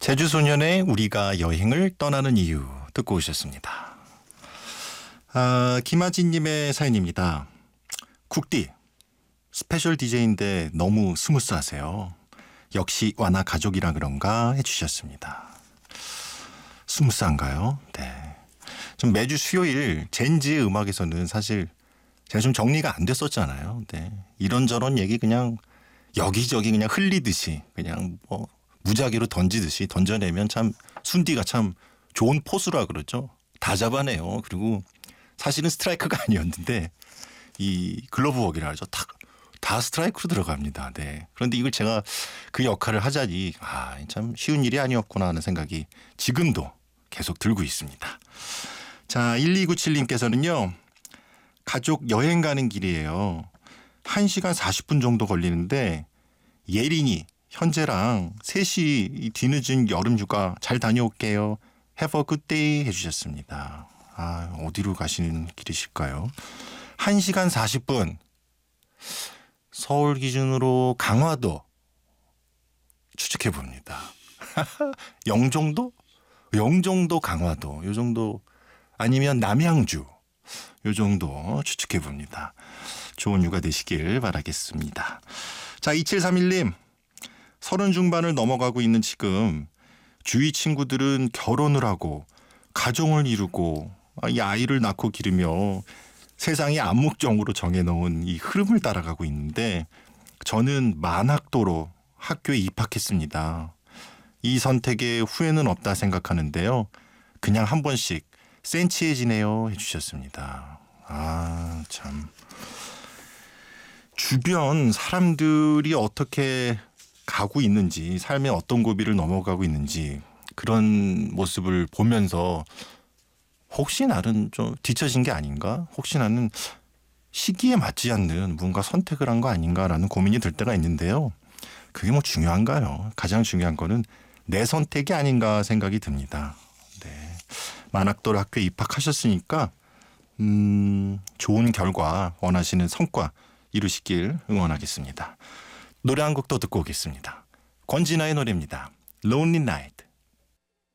제주소년의 우리가 여행을 떠나는 이유 듣고 오셨습니다. 김아진님의 사연입니다. 국디 스페셜 DJ인데 너무 스무스하세요. 역시 와나 가족이라 그런가 해주셨습니다. 스무스한가요? 네. 좀 매주 수요일 젠지의 음악에서는 사실 제가 좀 정리가 안 됐었잖아요. 네. 이런저런 얘기 그냥 여기저기 그냥 흘리듯이 그냥 뭐 무작위로 던지듯이 던져내면 참 순디가 참 좋은 포수라 그러죠. 다 잡아내요. 그리고 사실은 스트라이크가 아니었는데 이 글러브 워크라 하죠. 다 스트라이크로 들어갑니다. 네. 그런데 이걸 제가 그 역할을 하자니 참 쉬운 일이 아니었구나 하는 생각이 지금도 계속 들고 있습니다. 자, 1297님께서는요. 가족 여행 가는 길이에요. 1시간 40분 정도 걸리는데 예린이 현재랑 셋이 뒤늦은 여름휴가 잘 다녀올게요. Have a good day 해주셨습니다. 어디로 가시는 길이실까요? 1시간 40분. 서울 기준으로 강화도 추측해 봅니다. 영종도? 영종도 강화도 요 정도 아니면 남양주 요 정도 추측해 봅니다. 좋은 휴가 되시길 바라겠습니다. 자, 2731님 30 중반을 넘어가고 있는 지금 주위 친구들은 결혼을 하고 가정을 이루고 이 아이를 낳고 기르며 세상이 암묵적으로 정해놓은 이 흐름을 따라가고 있는데 저는 만학도로 학교에 입학했습니다. 이 선택에 후회는 없다 생각하는데요. 그냥 한 번씩 센치해지네요 해주셨습니다. 참. 주변 사람들이 어떻게 가고 있는지 삶의 어떤 고비를 넘어가고 있는지 그런 모습을 보면서 혹시 나는 좀 뒤처진 게 아닌가? 혹시 나는 시기에 맞지 않는 뭔가 선택을 한 거 아닌가라는 고민이 들 때가 있는데요. 그게 뭐 중요한가요? 가장 중요한 거는 내 선택이 아닌가 생각이 듭니다. 네. 만학도로 학교에 입학하셨으니까 좋은 결과 원하시는 성과 이루시길 응원하겠습니다. 노래 한 곡 더 듣고 오겠습니다. 권진아의 노래입니다. Lonely Night.